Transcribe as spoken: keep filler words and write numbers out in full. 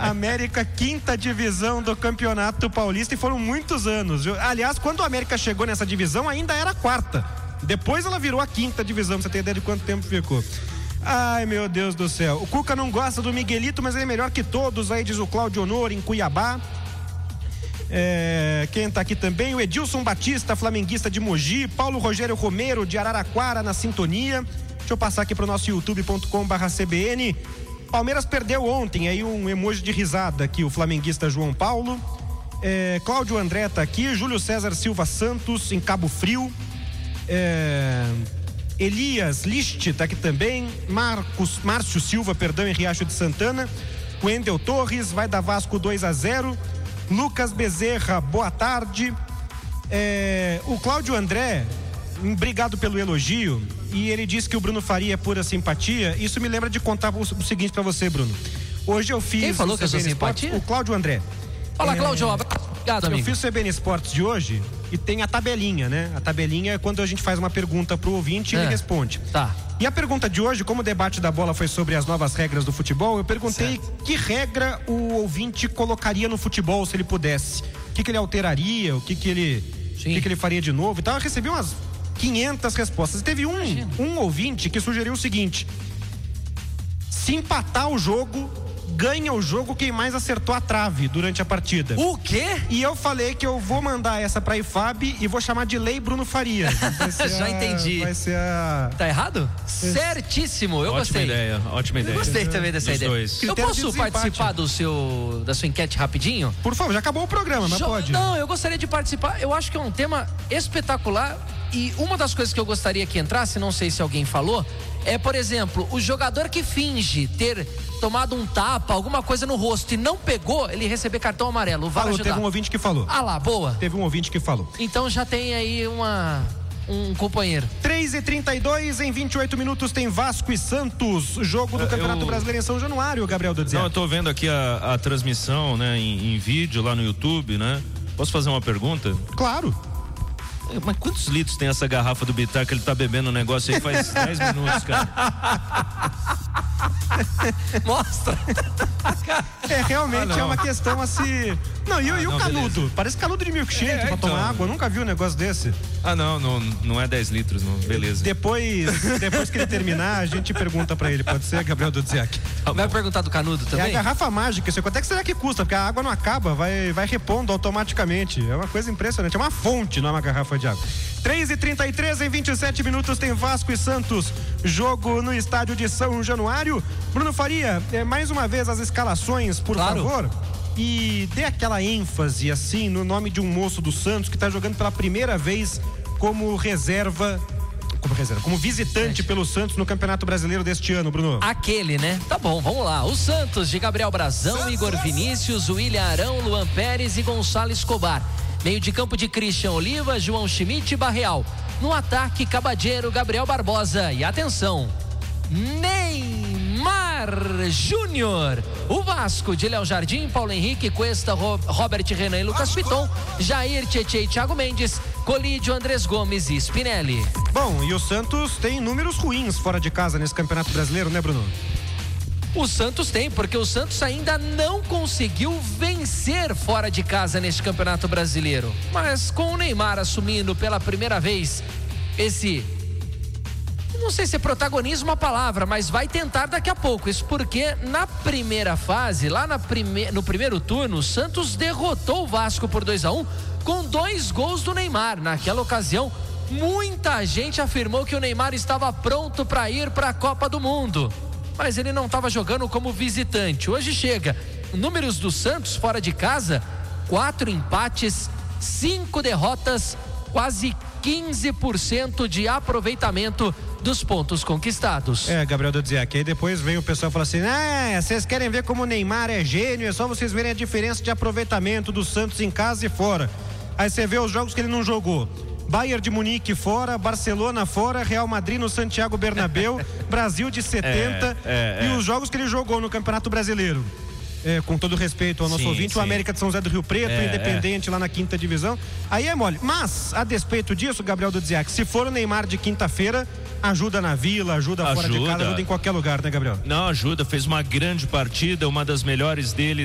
América, quinta divisão do Campeonato Paulista, e foram muitos anos, viu? Aliás, quando o América chegou nessa divisão, ainda era a quarta. Depois ela virou a quinta divisão, pra você ter ideia de quanto tempo ficou. Ai, meu Deus do céu. O Cuca não gosta do Miguelito, mas ele é melhor que todos, aí diz o Cláudio Honor, em Cuiabá. É, quem tá aqui também, o Edilson Batista, flamenguista de Mogi. Paulo Rogério Romero, de Araraquara, na sintonia. Deixa eu passar aqui pro nosso youtube ponto com barra C B N. Palmeiras perdeu ontem, aí um emoji de risada aqui, o flamenguista João Paulo. É, Cláudio André tá aqui, Júlio César Silva Santos, em Cabo Frio. É, Elias List tá aqui também. Marcos, Márcio Silva, perdão, em Riacho de Santana. Wendel Torres, vai dar Vasco dois a zero. Lucas Bezerra, boa tarde. É, o Cláudio André, obrigado pelo elogio. E ele disse que o Bruno Faria é pura simpatia. Isso me lembra de contar o, o seguinte pra você, Bruno. Hoje eu fiz. Quem falou que eu sou simpatia? O Cláudio André. Fala, é, Cláudio, um abraço. Obrigado, amigo. Eu fiz o C B N Esportes de hoje e tem a tabelinha, né? A tabelinha é quando a gente faz uma pergunta pro ouvinte e é. ele responde. Tá. E a pergunta de hoje, como o debate da bola foi sobre as novas regras do futebol, eu perguntei certo. que regra o ouvinte colocaria no futebol se ele pudesse. O que, que ele alteraria, o que, que, ele, o que, que ele faria de novo. Então eu recebi umas quinhentas respostas. Teve um, um ouvinte que sugeriu o seguinte: se empatar o jogo, ganha o jogo quem mais acertou a trave durante a partida. O quê? E eu falei que eu vou mandar essa pra I F A B e vou chamar de Lei Bruno Faria. Já a, entendi. Vai ser a... Tá errado? Esse... Certíssimo, eu ótima gostei. Ideia, ótima ideia. Eu gostei também dessa Dos ideia. Dois. Eu posso participar do seu, da sua enquete rapidinho? Por favor, já acabou o programa, mas jo... pode. Não, eu gostaria de participar. Eu acho que é um tema espetacular. E uma das coisas que eu gostaria que entrasse, não sei se alguém falou, é, por exemplo, o jogador que finge ter tomado um tapa, alguma coisa no rosto e não pegou, ele receber cartão amarelo. Vai falou, ajudar. Teve um ouvinte que falou. Ah lá, boa. Teve um ouvinte que falou. Então já tem aí uma... um companheiro. três e trinta e dois, em vinte e oito minutos tem Vasco e Santos, jogo do Campeonato eu... Brasileiro em São Januário, Gabriel Dodzer. Não, eu tô vendo aqui a, a transmissão, né, em, em vídeo lá no YouTube, né? Posso fazer uma pergunta? Claro. Mas quantos litros tem essa garrafa do Bitar que ele tá bebendo o negócio aí faz dez minutos, cara? Mostra. É, realmente ah, é uma questão assim. Não, e, ah, e o não, canudo? Beleza. Parece canudo de milkshake é, pra então... tomar água. Eu nunca vi um negócio desse. Ah, não, não, não é dez litros, não. Beleza. Depois, depois que ele terminar, a gente pergunta pra ele. Pode ser, Gabriel Dudziak? Tá vai perguntar do canudo também? É a garrafa mágica. Isso, quanto é que será que custa? Porque a água não acaba, vai, vai repondo automaticamente. É uma coisa impressionante. É uma fonte, não é uma garrafa de água. três e trinta e três, em vinte e sete minutos tem Vasco e Santos. Jogo no estádio de São Januário. Bruno Faria, é, mais uma vez as escalações, por claro. favor. E dê aquela ênfase, assim, no nome de um moço do Santos que está jogando pela primeira vez como reserva, como reserva, como visitante pelo Santos no Campeonato Brasileiro deste ano, Bruno. Aquele, né? Tá bom, vamos lá. O Santos de Gabriel Brazão, Santos. Igor Vinícius, William Arão, Luan Pérez e Gonçalo Escobar. Meio de campo de Christian Oliva, João Schmidt e Barreal. No ataque, Cabadeiro, Gabriel Barbosa. E atenção, Neymar Júnior. O Vasco de Léo Jardim, Paulo Henrique, Cuesta, Robert Renan e Lucas Piton, Jair, Tietê e Thiago Mendes, Colídio, Andrés Gomes e Spinelli. Bom, e o Santos tem números ruins fora de casa nesse Campeonato Brasileiro, né, Bruno? O Santos tem, porque o Santos ainda não conseguiu vencer fora de casa neste Campeonato Brasileiro. Mas com o Neymar assumindo pela primeira vez esse... não sei se é protagonismo a palavra, mas vai tentar daqui a pouco. Isso porque na primeira fase, lá na prime... no primeiro turno, o Santos derrotou o Vasco por dois a um com dois gols do Neymar. Naquela ocasião, muita gente afirmou que o Neymar estava pronto para ir para a Copa do Mundo, mas ele não estava jogando como visitante. Hoje chega. Números do Santos fora de casa: quatro empates, cinco derrotas, quase quinze por cento de aproveitamento dos pontos conquistados. É, Gabriel Dudziak, aí depois vem o pessoal e fala assim: ah, vocês querem ver como o Neymar é gênio, é só vocês verem a diferença de aproveitamento do Santos em casa e fora. Aí você vê os jogos que ele não jogou: Bayern de Munique fora, Barcelona fora, Real Madrid no Santiago Bernabéu, Brasil de setenta, é, é, é. E os jogos que ele jogou no Campeonato Brasileiro. É, com todo respeito ao nosso sim, ouvinte, sim. O América de São José do Rio Preto, é, Independente, é. lá na quinta divisão. Aí é mole. Mas, a despeito disso, Gabriel Dudziak, se for o Neymar de quinta-feira, ajuda na Vila, ajuda, ajuda fora de casa, ajuda em qualquer lugar, né, Gabriel? Não, ajuda. Fez uma grande partida, uma das melhores dele